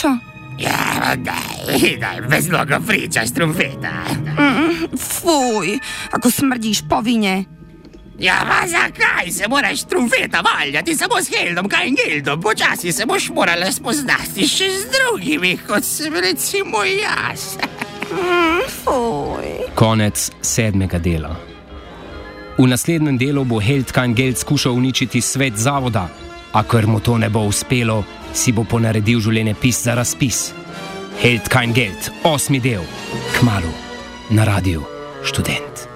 pričo? Ja, daj, bez mnogo pričaš, Trumfeta. Fuj, ako smrdiš po vine. Ja, pa zakaj se moraš, Trumfeta, valjati samo s Heldom, Kaingildom? Počasi se boš morala spoznati še z drugimi, kot sem recimo jaz. Fuj. Konec 7. dela. V naslednjem delu bo Held Kaingeld skušal uničiti svet zavoda, a ker mu to ne bo uspelo, si bo ponaredil življenjepis za razpis. Held Kaingeld, 8. del, kmalu na Radiu Študent.